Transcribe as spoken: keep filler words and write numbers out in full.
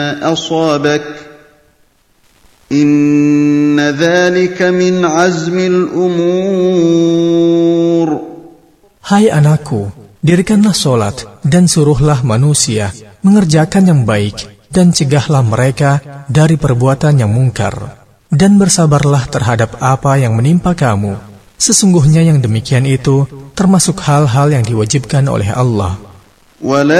أصابك إن ذلك من عزم الأمور. Hai anakku, dirikanlah solat dan suruhlah manusia mengerjakan yang baik dan cegahlah mereka dari perbuatan yang mungkar. Dan bersabarlah terhadap apa yang menimpa kamu. Sesungguhnya yang demikian itu termasuk hal-hal yang diwajibkan oleh Allah.